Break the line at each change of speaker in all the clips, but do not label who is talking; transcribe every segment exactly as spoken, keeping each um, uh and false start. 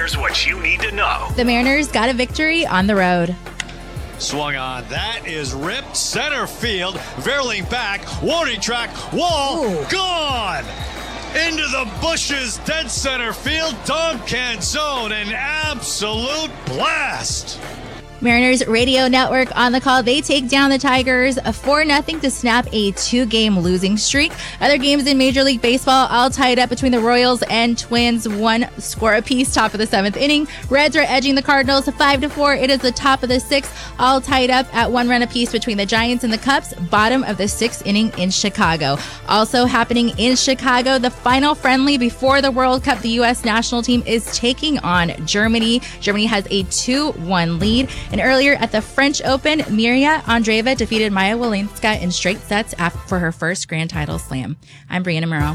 here's what you need to know.
The Mariners got a victory on the road.
Swung on. That is ripped center field. Verling back. Warning track. Wall. Ooh. Gone. Into the bushes. Dead center field. Dom Canzone. An absolute blast.
Mariners Radio Network on the call. They take down the Tigers four nothing to snap a two-game losing streak. Other games in Major League Baseball all tied up between the Royals and Twins. One score apiece, top of the seventh inning. Reds are edging the Cardinals five to four. It is the top of the sixth, all tied up at one run apiece between the Giants and the Cubs. Bottom of the sixth inning in Chicago. Also happening in Chicago, the final friendly before the World Cup. The U S national team is taking on Germany. Germany has a two one lead. And earlier at the French Open, Mirja Andreeva defeated Maja Walinska in straight sets for her first Grand Title slam. I'm Brianna Murrow.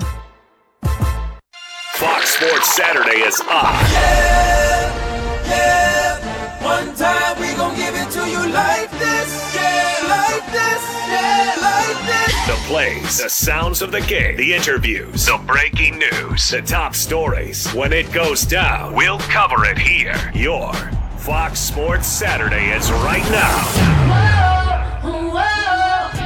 Fox Sports Saturday is on.
Yeah, yeah. One time we gon' give it to you like this. Yeah, like this. Yeah, like this.
The plays, the sounds of the game, the interviews, the breaking news, the top stories. When it goes down, we'll cover it here. Your Fox Sports Saturday is right now. Whoa, whoa.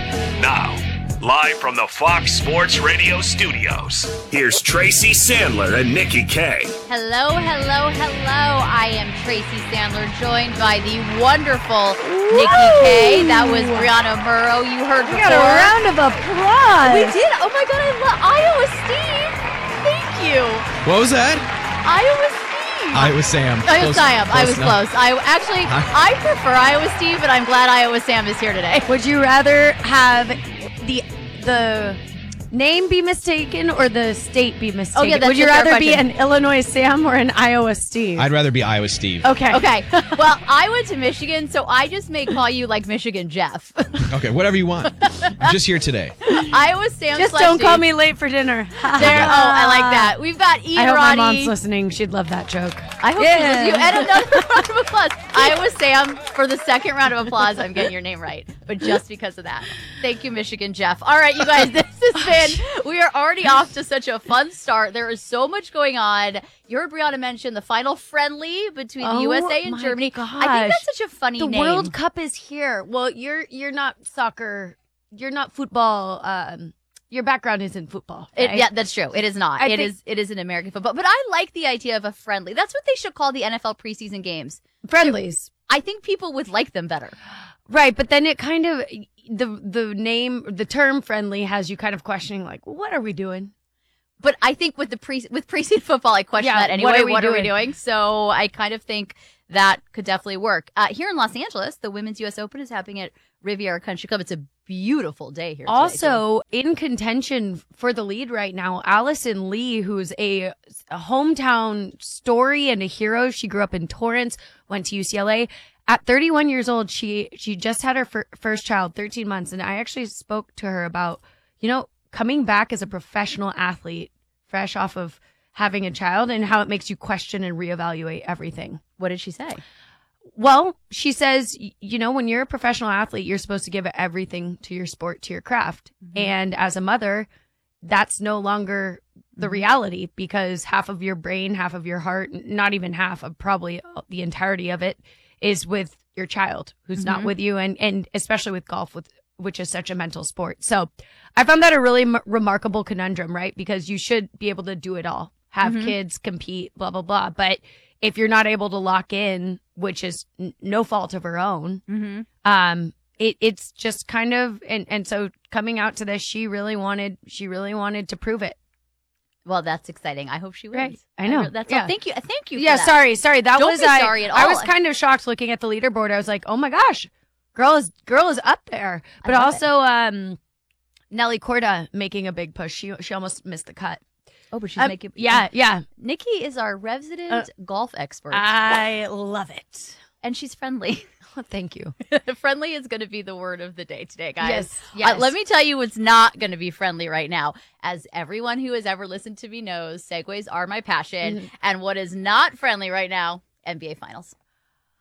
Now, live from the Fox Sports Radio studios, here's Tracy Sandler and Nikki K.
Hello, hello, hello. I am Tracy Sandler, joined by the wonderful Woo! Nikki K. That was Brianna Murrow. You heard
we
before.
got a round of applause.
We did. Oh my God, I love Iowa Steve. Thank you.
What was that?
Iowa Steve.
Iowa Sam.
Iowa
Close,
Sam.
close
I was
enough.
close. I actually, I prefer Iowa Steve, but I'm glad Iowa Sam is here today.
Would you rather have the the name be mistaken or the state be mistaken?
Oh, yeah, that's
Would you
a fair
rather be
question.
an Illinois Sam or an Iowa Steve?
I'd rather be Iowa Steve.
Okay.
Okay. Well, I went to Michigan, so I just may call you like Michigan Jeff.
Okay, whatever you want. I'm just here today.
Iowa Sam.
Just
slash
don't call
Steve.
me late for dinner.
There. Oh, I like that. We've got Ian
I hope
Roddy.
my mom's listening. She'd love that joke.
I hope
Yeah.
she was you. And another round of applause. Iowa Sam, for the second round of applause, I'm getting your name right. But just because of that. Thank you, Michigan Jeff. All right, you guys, this has been, we are already off to such a fun start. There is so much going on. You heard Brianna mention the final friendly between the
Oh,
U S A and
my
Germany.
gosh.
I think that's such a funny
The
name.
World Cup is here. Well, you're you're not soccer. You're not football. Um, your background isn't football.
It,
Right?
yeah, that's true. It is not.
I
It
think-
is. It is an American football. But I like the idea of a friendly. That's what they should call the N F L preseason games.
Friendlies.
I think people would like them better.
Right, but then it kind of the the name the term friendly has you kind of questioning like, well, what are we doing?
But I think with the pre with preseason football, I question
Yeah,
that anyway.
what are we
what are we
doing?
doing? So I kind of think that could definitely work. Uh, here in Los Angeles, the Women's U S Open is happening at Riviera Country Club. It's a beautiful day here. today,
Also in contention for the lead right now, Allison Lee, who's a, a hometown story and a hero. She grew up in Torrance, went to U C L A. At thirty-one years old, she she just had her fir- first child, thirteen months, and I actually spoke to her about, you know, coming back as a professional athlete, fresh off of having a child, and how it makes you question and reevaluate everything.
What did she say?
Well, she says, y- you know, when you're a professional athlete, you're supposed to give everything to your sport, to your craft.
Mm-hmm.
And as a mother, that's no longer the
Mm-hmm.
reality because half of your brain, half of your heart, n- not even half of probably the entirety of it is with your child who's not
Mhm.
with you. And, and especially with golf, with which is such a mental sport. So I found that a really m- remarkable conundrum, right? Because you should be able to do it all, have
Mhm.
kids, compete, blah, blah, blah. But if you're not able to lock in, which is n- no fault of her own,
Mm-hmm.
um, it, it's just kind of, and, and so coming out to this, she really wanted, she really wanted to prove it.
Well, that's exciting. I hope she wins.
Right. I know.
re- That's
Yeah.
all. Thank you. Thank you. For
Yeah.
that.
Sorry. Sorry. That
Don't
was,
be
I,
sorry at
I
all.
was kind of shocked looking at the leaderboard. I was like, oh my gosh, girl is, girl is up there. But
love
also, um, Nelly Corda making a big push. She, she almost missed the cut.
Oh, but she's
Um,
making.
yeah. Yeah.
Nikki is our resident
Uh,
golf expert,
I love it.
and she's friendly.
Thank you.
Friendly is going to be the word of the day today, guys.
Yes,
Uh,
yes.
let me tell you what's not going to be friendly right now. As everyone who has ever listened to me knows, segues are my passion.
Mhm.
And what is not friendly right now, N B A Finals.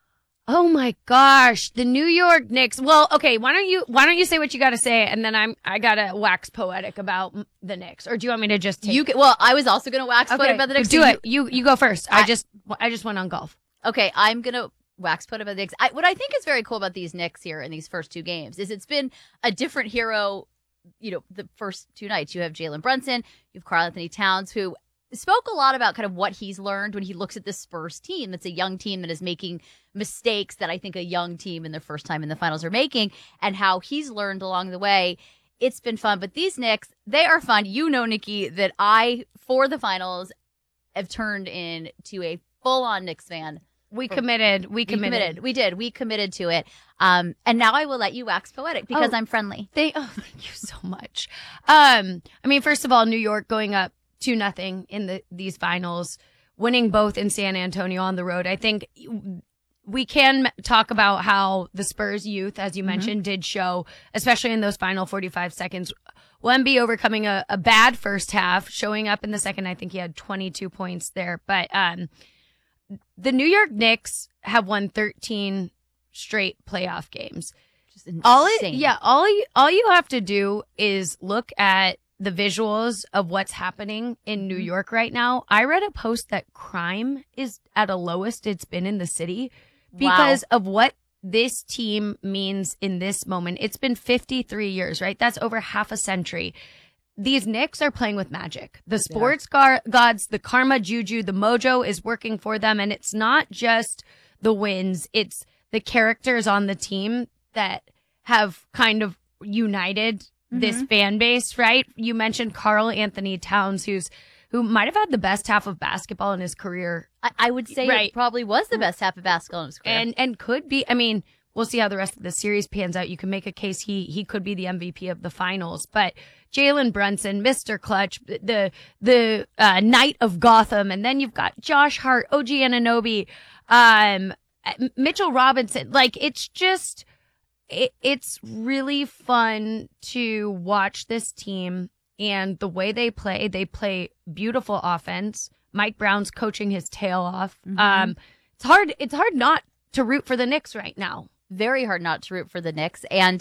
Oh my gosh, the New York Knicks. Well, okay, why don't you why don't you say what you got to say, and then I'm I gotta wax poetic about m- the Knicks, or do you want me to just take
You can, well, I was also going to wax
okay,
poetic about the Knicks.
do
so
it. You you go first. I,
I-
just I just went on golf.
Okay, I'm going to wax poetic about the Knicks. I, what I think is very cool about these Knicks here in these first two games is it's been a different hero, you know, the first two nights. You have Jalen Brunson, you have Karl Anthony Towns, who spoke a lot about kind of what he's learned when he looks at this Spurs team. That's a young team that is making mistakes that I think a young team in their first time in the finals are making, and how he's learned along the way. It's been fun. But these Knicks, they are fun. You know, Nikki, that I, for the finals, have turned into a full-on Knicks fan.
We committed. We
We
committed.
committed. We did. We committed to it. Um, and now I will let you wax poetic because
Oh.
I'm friendly.
They, oh, thank you so much. Um, I mean, first of all, New York going up two nothing in the these finals, winning both in San Antonio on the road. I think we can talk about how the Spurs youth, as you mentioned, did show, especially in those final forty-five seconds. Wemby overcoming a, a bad first half, showing up in the second. I think he had twenty-two points there. But um, the New York Knicks have won thirteen straight playoff games.
Just insane.
All it, yeah, all you, all you have to do is look at the visuals of what's happening in New York right now. I read a post that crime is at a lowest it's been in the city because
Wow.
of what this team means in this moment. It's been fifty-three years, right? That's over half a century. These Knicks are playing with magic. The sports gar- gods, the karma juju, the mojo is working for them. And it's not just the wins. It's the characters on the team that have kind of united this fan base, right? You mentioned Karl Anthony Towns, who's who might have had the best half of basketball in his career,
I, I would say
Right.
it probably was the best half of basketball in his career.
and and could be. I mean, we'll see how the rest of the series pans out. You can make a case he he could be the M V P of the finals, but Jalen Brunson, Mister Clutch, the the uh, Knight of Gotham, and then you've got Josh Hart, O G Anunoby, um, Mitchell Robinson. Like it's just. It, it's really fun to watch this team and the way they play. They play beautiful offense. Mike Brown's coaching his tail off.
Mm-hmm.
Um, it's hard. It's hard not to root for the Knicks right now.
Very hard not to root for the Knicks. And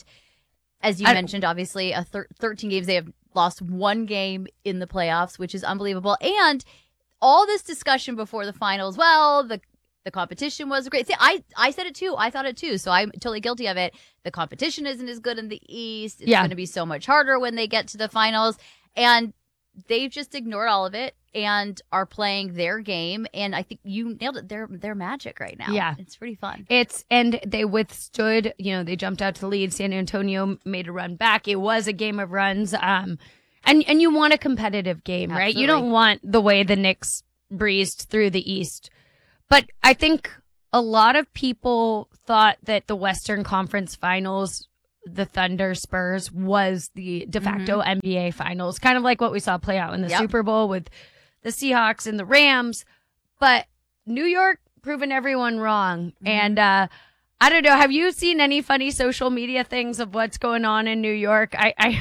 as you
I-
mentioned, obviously, a thir- thirteen games, they have lost one game in the playoffs, which is unbelievable. And all this discussion before the finals, well, the the competition was great. See, I, I said it too. I thought it too. So I'm totally guilty of it. The competition isn't as good in the East. It's
Yeah.
going to be so much harder when they get to the finals. And they've just ignored all of it and are playing their game. And I think you nailed it. They're, they're magic right now.
Yeah.
It's pretty fun.
It's and they withstood. You know, they jumped out to the lead. San Antonio made a run back. It was a game of runs. Um, and and you want a competitive game, right? You
Absolutely.
don't want the way the Knicks breezed through the East. But I think a lot of people thought that the Western Conference Finals, the Thunder Spurs, was the de facto N B A Finals, kind of like what we saw play out in the
Yep.
Super Bowl with the Seahawks and the Rams. But New York proven everyone wrong. And uh, I don't know. Have you seen any funny social media things of what's going on in New York? I I,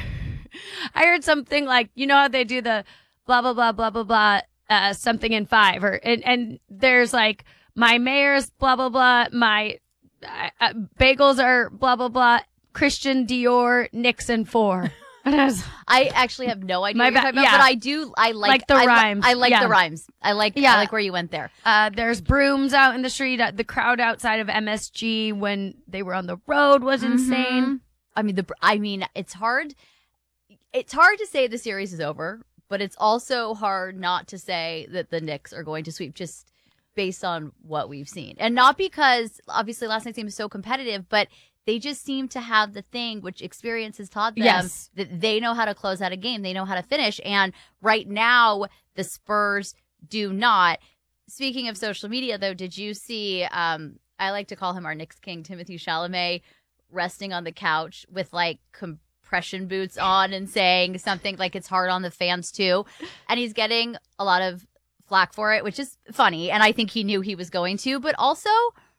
I heard something like, you know how they do the blah, blah, blah, blah, blah, blah. Uh, something in five, or and, and there's like my mayor's blah blah blah, my uh, uh, bagels are blah blah blah, Christian Dior, Nixon four. And I was
I actually have no idea
My
what you're
ba-
talking about,
yeah.
but I do. I like,
Like the
I li-
rhymes.
I like
Yeah.
the rhymes. I like.
Yeah.
I like where you went there.
uh, there's brooms out in the street. Uh, the crowd outside of M S G when they were on the road was insane.
I mean, the. I mean, it's hard. It's hard to say the series is over, but it's also hard not to say that the Knicks are going to sweep just based on what we've seen. And not because, obviously, last night's game was so competitive, but they just seem to have the thing which experience has taught them
Yes.
that they know how to close out a game. They know how to finish. And right now, the Spurs do not. Speaking of social media, though, did you see, um, I like to call him our Knicks king, Timothy Chalamet, resting on the couch with, like, com- compression boots on and saying something like it's hard on the fans too, and he's getting a lot of flack for it, which is funny, and I think he knew he was going to, but also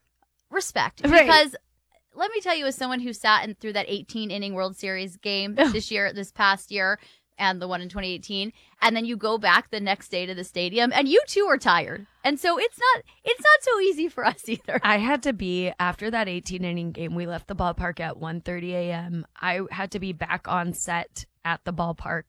respect,
Right.
because let me tell you, as someone who sat in through that eighteen inning World Series game this year, this past year, and the one in twenty eighteen, and then you go back the next day to the stadium, and you too are tired. And so it's not it's not so easy for us either.
I had to be, after that eighteen inning game, we left the ballpark at one thirty a.m. I had to be back on set at the ballpark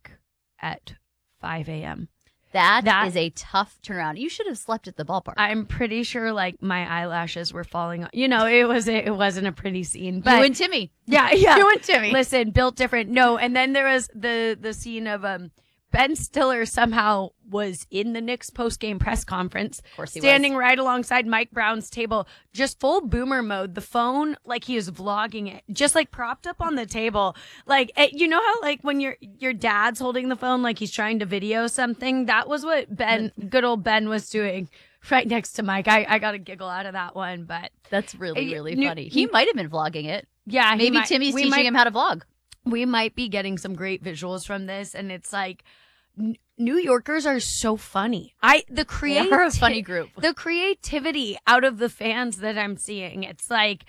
at five a.m.
That,
That-
is a tough turnaround. You should have slept at the ballpark.
I'm pretty sure like my eyelashes were falling off. You know, it was it wasn't a pretty scene. But
you and Timmy.
yeah, yeah.
You and Timmy.
Listen, built different. No, and then there was the the scene of um Ben Stiller somehow was in the Knicks post-game press conference,
Of course he
standing
was.
right alongside Mike Brown's table, just full boomer mode. The phone, like he was vlogging it, just like propped up on the table. Like, eh, you know how like when your your dad's holding the phone, like he's trying to video something. That was what Ben, good old Ben, was doing right next to Mike. I I got a giggle out of that one, but
That's really,
Uh,
really
New-
funny. He might have been vlogging it.
yeah, he
Maybe
might-
Timmy's
we
teaching
might-
him how to vlog.
we might be getting some great visuals from this, and it's like N- New Yorkers are so funny. I the
They
creative
are a funny group.
the creativity out of the fans that I'm seeing. It's like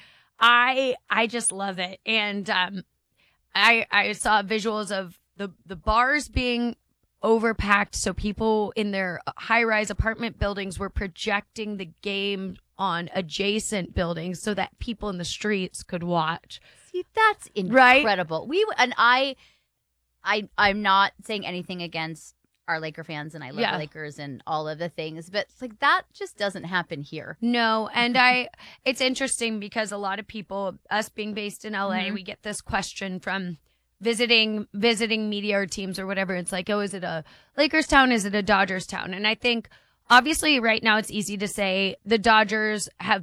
I I just love it. And um I I saw visuals of the the bars being overpacked, so people in their high-rise apartment buildings were projecting the game on adjacent buildings so that people in the streets could watch.
See, that's
Right?
incredible. We and I, I, I'm not saying anything against our Laker fans, and I love
Yeah.
the Lakers and all of the things, but it's like that just doesn't happen here.
No, and I it's interesting because a lot of people, us being based in L A,
Mhm.
we get this question from visiting visiting media or teams or whatever. It's like, oh, is it a Lakers town? Is it a Dodgers town? And I think obviously right now it's easy to say the Dodgers have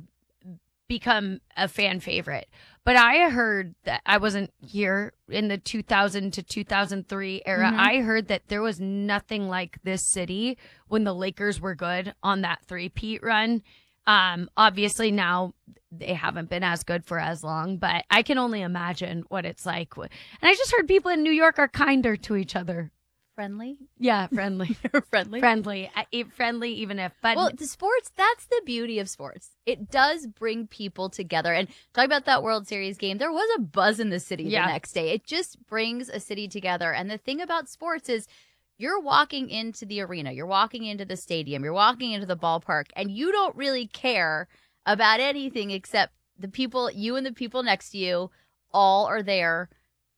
become a fan favorite. But I heard that I wasn't here in the two thousand to two thousand three era.
Mhm.
I heard that there was nothing like this city when the Lakers were good on that three-peat run. Um, obviously now they haven't been as good for as long, but I can only imagine what it's like. And I just heard people in New York are kinder to each other.
Friendly,
Yeah, friendly.
friendly.
friendly. Uh, e- Friendly even if, but
Well, the sports, that's the beauty of sports. It does bring people together. And talk about that World Series game. There was a buzz in the city
Yeah.
the next day. It just brings a city together. And the thing about sports is you're walking into the arena, you're walking into the stadium, you're walking into the ballpark, and you don't really care about anything except the people, you and the people next to you all are there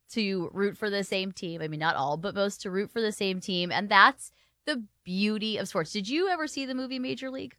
to root for the same team. I mean, not all, but most to root for the same team. And that's the beauty of sports. Did you ever see the movie Major League?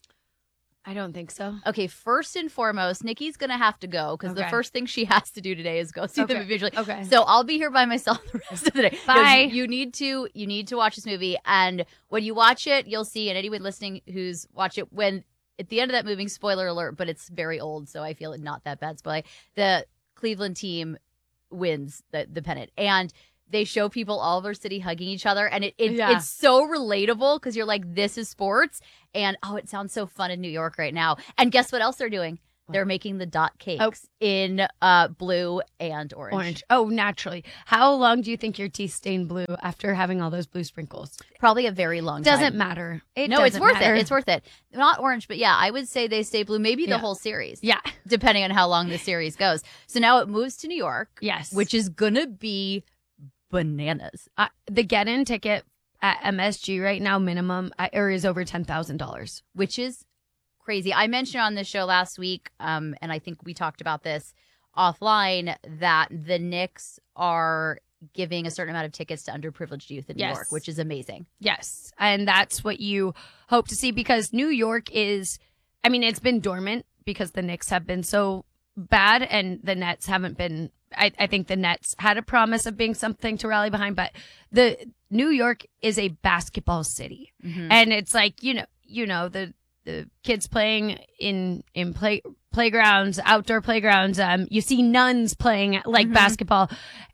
I don't think so.
Okay, first and foremost, Nikki's going to have to go because the
Okay.
first thing she has to do today is go see the
Okay.
movie Major League.
Okay.
So I'll be here by myself the rest of the day. No,
Bye.
you, you need to you need to watch this movie, and when you watch it, you'll see, and anyone listening who's watched it, when at the end of that movie, spoiler alert, but it's very old, so I feel it not that bad spoiler. The Cleveland team wins the the pennant, and they show people all over city hugging each other, and it, it
Yeah.
it's so relatable because you're like, this is sports, and oh, it sounds so fun in New York right now. And guess what else they're doing? They're making the dot cakes in uh, blue and orange.
Orange. Oh, naturally. How long do you think your teeth stain blue after having all those blue sprinkles?
Probably a very long
Doesn't
time.
matter. It
no, it's
doesn't
worth
matter.
it. It's worth it. Not orange, but yeah, I would say they stay blue. Maybe the
Yeah.
whole series.
Yeah.
Depending on how long the series goes. So now it moves to New York.
Yes.
Which is gonna be bananas.
Uh, the get-in ticket at M S G right now, minimum, uh, or is over ten thousand dollars.
Which is crazy. I mentioned on this show last week, um, and I think we talked about this offline, that the Knicks are giving a certain amount of tickets to underprivileged youth in New
Yes.
York, which is amazing.
Yes. And that's what you hope to see because New York is, I mean, it's been dormant because the Knicks have been so bad and the Nets haven't been. I, I think the Nets had a promise of being something to rally behind, but the New York is a basketball city.
Mm-hmm.
And it's like, you know, you know, the, the kids playing in, in play, playgrounds, outdoor playgrounds. Um, you see nuns playing like
Mhm.
basketball.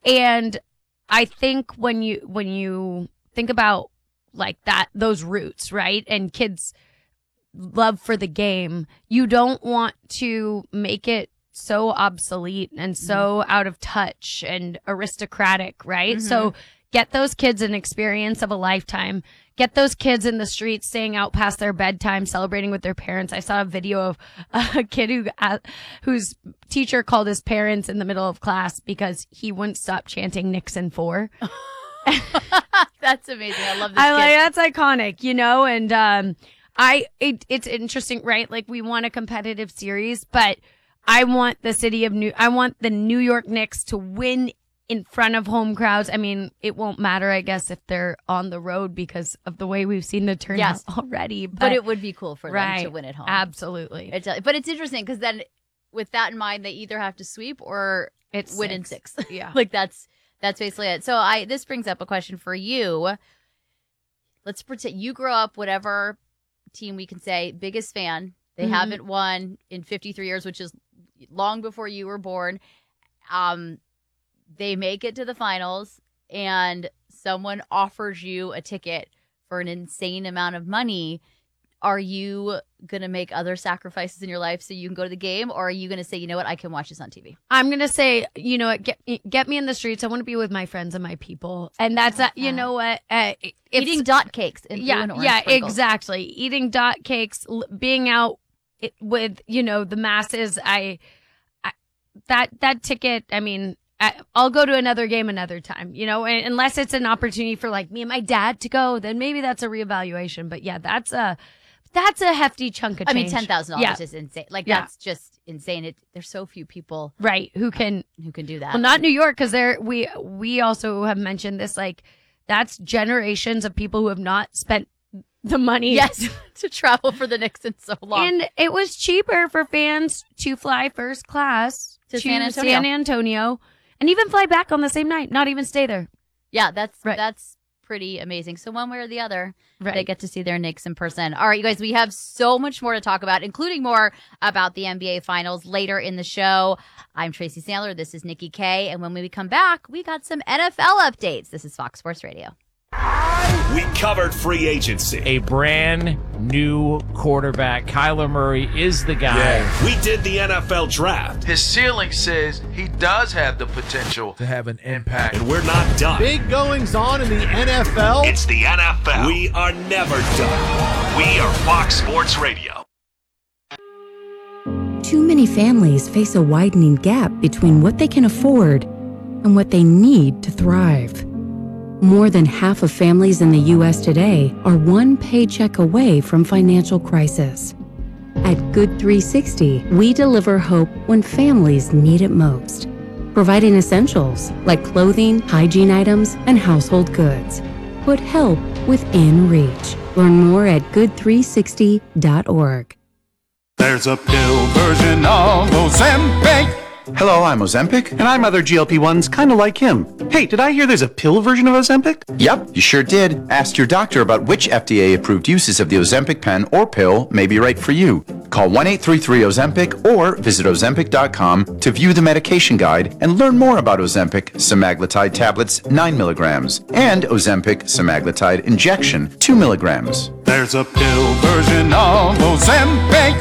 And I think when you, when you think about like that, those roots, right? And kids' love for the game, you don't want to make it so obsolete and so out of touch and aristocratic, right? So get those kids an experience of a lifetime. Get those kids in the streets staying out past their bedtime, celebrating with their parents. I saw a video of a kid who, uh, whose teacher called his parents in the middle of class because he wouldn't stop chanting Nixon four.
That's amazing. I love this.
I
kid.
like that's iconic, you know, and um, I it, it's interesting, right? Like we want a competitive series, but I want the city of New, I want the New York Knicks to win in front of home crowds. I mean, it won't matter, I guess, if they're on the road because of the way we've seen the turnout
Yes.
already. But,
But it would be cool for
right,
them to win at home.
Absolutely,
It's, but it's interesting because then, with that in mind, they either have to sweep or
it's
win
six.
in six.
Yeah,
like that's that's basically it. So I this brings up a question for you. Let's pretend you grow up whatever team we can say biggest fan. They
Mhm.
haven't won in fifty-three years, which is long before you were born. Um, they make it to the finals, and someone offers you a ticket for an insane amount of money. Are you going to make other sacrifices in your life so you can go to the game? Or are you going to say, you know what, I can watch this on T V?
I'm gonna say, you know what, get get me in the streets. I want to be with my friends and my people, and that's uh, you know what, uh, if-
Eating dot cakes and blue
yeah,
and orange
yeah,
sprinkles.
exactly. Eating dot cakes, l- being out it, with you know the masses. I, I that that ticket. I mean, I, I'll go to another game another time. You know, and, unless it's an opportunity for like me and my dad to go, then maybe that's a reevaluation. But yeah, that's a that's a hefty chunk of
I
change.
mean, ten thousand
Yeah.
dollars is insane. Like,
Yeah.
that's just insane. It, there's so few people
Right? Who can
who can do that.
Well, not New York, because there we we also have mentioned this. Like, that's generations of people who have not spent the money.
Yes, to travel for the Knicks in so long.
And it was cheaper for fans to fly first class
To San Antonio.
San Antonio, and even fly back on the same night. Not even stay there.
yeah, that's
Right.
that's pretty amazing. So one way or the other,
Right.
they get to see their Knicks in person. All right, you guys, we have so much more to talk about, including more about the N B A Finals later in the show. I'm Tracy Sandler. This is Nikki K. And when we come back, we got some N F L updates. This is Fox Sports Radio.
We covered free agency.
A brand new quarterback. Kyler Murray is the guy.
We did the N F L draft.
His ceiling says he does have the potential to have an impact.
And we're not done.
Big goings on in the N F L.
It's the N F L. We are never done. We are Fox Sports Radio.
Too many families face a widening gap between what they can afford and what they need to thrive. More than half of families in the U S today are one paycheck away from financial crisis. At Good three sixty, we deliver hope when families need it most, providing essentials like clothing, hygiene items, and household goods. Put help within reach. Learn more at good three sixty dot org.
There's a pill version of Ozempic. Hello, I'm Ozempic. And I'm other G L P ones kind of like him. Hey, did I hear there's a pill version of Ozempic?
Yep, you sure did. Ask your doctor about which F D A-approved uses of the Ozempic pen or pill may be right for you. Call one eight three three Ozempic or visit Ozempic dot com to view the medication guide and learn more about Ozempic semaglutide tablets nine milligrams and Ozempic semaglutide injection two milligrams.
There's a pill version of Ozempic.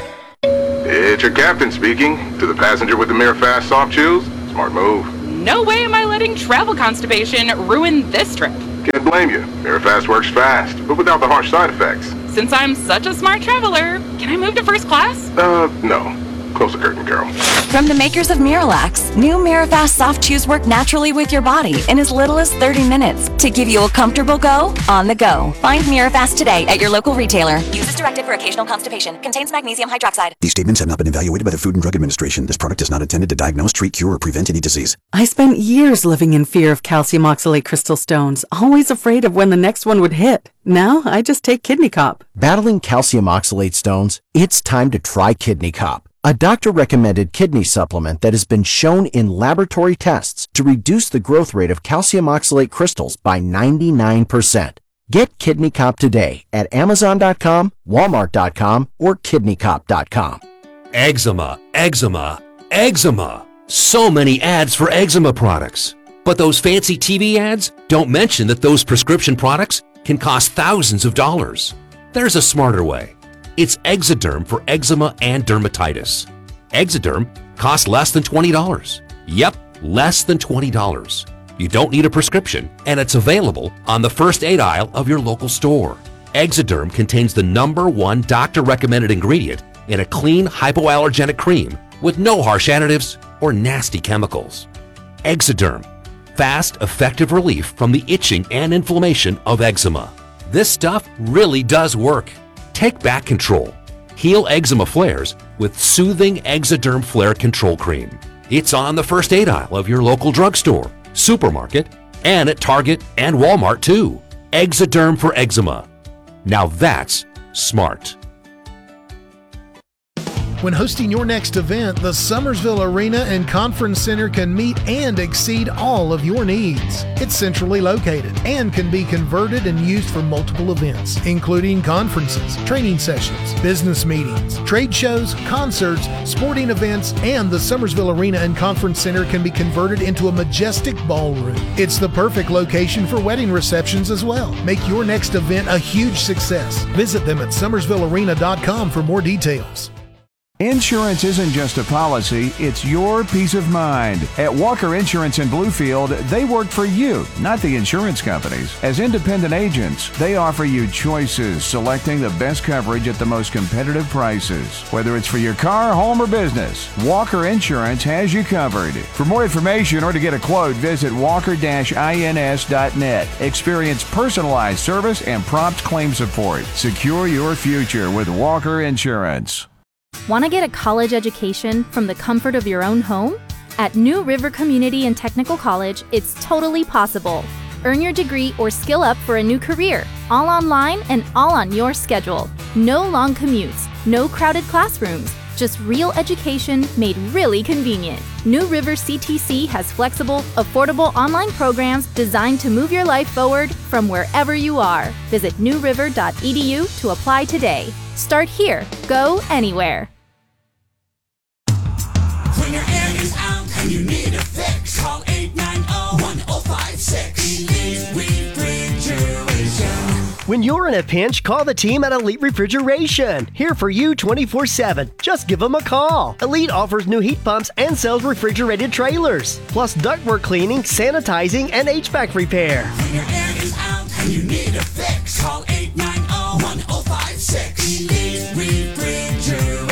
It's your captain speaking. To the passenger with the Mirror Fast soft chews, smart move.
No way am I letting travel constipation ruin this trip.
Can't blame you. Mirror Fast works fast, but without the harsh side effects.
Since I'm such a smart traveler, can I move to first class?
Uh, no. Close the curtain, Carol.
From the makers of Miralax, new Mirafast soft chews work naturally with your body in as little as thirty minutes to give you a comfortable go on the go. Find Mirafast today at your local retailer. Use as directed for occasional constipation. Contains magnesium hydroxide.
These statements have not been evaluated by the Food and Drug Administration. This product is not intended to diagnose, treat, cure, or prevent any disease.
I spent years living in fear of calcium oxalate crystal stones, always afraid of when the next one would hit. Now, I just take Kidney Cop.
Battling calcium oxalate stones? It's time to try Kidney Cop, a doctor-recommended kidney supplement that has been shown in laboratory tests to reduce the growth rate of calcium oxalate crystals by ninety-nine percent. Get Kidney Cop today at amazon dot com, walmart dot com, or kidney cop dot com.
Eczema, eczema, eczema. So many ads for eczema products. But those fancy T V ads don't mention that those prescription products can cost thousands of dollars. There's a smarter way. It's Exoderm for eczema and dermatitis. Exoderm costs less than twenty dollars. Yep, less than twenty dollars. You don't need a prescription, and it's available on the first aid aisle of your local store. Exoderm contains the number one doctor-recommended ingredient in a clean hypoallergenic cream with no harsh additives or nasty chemicals. Exoderm. fast, effective relief from the itching and inflammation of eczema. This stuff really does work. Take back control. Heal eczema flares with soothing Exoderm Flare Control Cream. It's on the first aid aisle of your local drugstore, supermarket, and at Target and Walmart too. Exoderm for eczema. Now that's smart.
When hosting your next event, the Summersville Arena and Conference Center can meet and exceed all of your needs. It's centrally located and can be converted and used for multiple events, including conferences, training sessions, business meetings, trade shows, concerts, sporting events, and the Summersville Arena and Conference Center can be converted into a majestic ballroom. It's the perfect location for wedding receptions as well. Make your next event a huge success. Visit them at summersville arena dot com for more details.
Insurance isn't just a policy, it's your peace of mind. At Walker Insurance in Bluefield, they work for you, not the insurance companies. As independent agents, they offer you choices, selecting the best coverage at the most competitive prices. Whether it's for your car, home, or business, Walker Insurance has you covered. For more information or to get a quote, visit walker dash ins dot net. Experience personalized service and prompt claim support. Secure your future with Walker Insurance.
Want to get a college education from the comfort of your own home? At New River Community and Technical College, it's totally possible. Earn your degree or skill up for a new career, all online and all on your schedule. No long commutes, no crowded classrooms, just real education made really convenient. New River C T C has flexible, affordable online programs designed to move your life forward from wherever you are. Visit new river dot e d u to apply today. Start here, go anywhere.
When your air is out and you need a fix, call eight nine zero, one zero five six. Elite Refrigeration.
When you're in a pinch, call the team at Elite Refrigeration. Here for you twenty-four seven. Just give them a call. Elite offers new heat pumps and sells refrigerated trailers, plus ductwork cleaning, sanitizing, and H V A C repair.
When your air is out and you need a fix, call eight nine zero, one zero five six. Elite Refrigeration.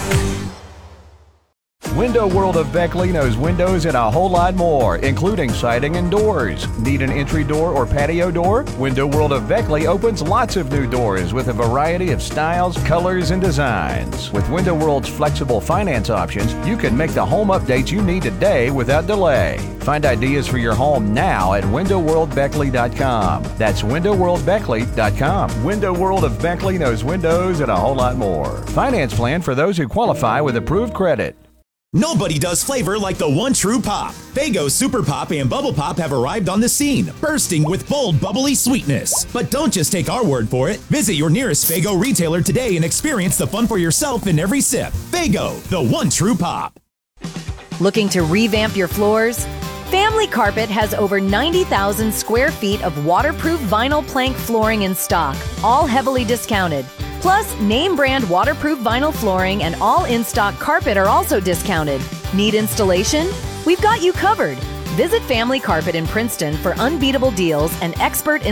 Window World of Beckley knows windows and a whole lot more, including siding and doors. Need an entry door or patio door? Window World of Beckley opens lots of new doors with a variety of styles, colors, and designs. With Window World's flexible finance options, you can make the home updates you need today without delay. Find ideas for your home now at window world beckley dot com. That's window world beckley dot com. Window World of Beckley knows windows and a whole lot more. Finance plan for those who qualify with approved credit.
Nobody does flavor like the one true pop. Faygo Super Pop and Bubble Pop have arrived on the scene, bursting with bold, bubbly sweetness. But don't just take our word for it. Visit your nearest Faygo retailer today and experience the fun for yourself in every sip. Faygo, the one true pop.
Looking to revamp your floors? Family Carpet has over ninety thousand square feet of waterproof vinyl plank flooring in stock, all heavily discounted. Plus, name brand waterproof vinyl flooring and all in-stock carpet are also discounted. Need installation? We've got you covered. Visit Family Carpet in Princeton for unbeatable deals and expert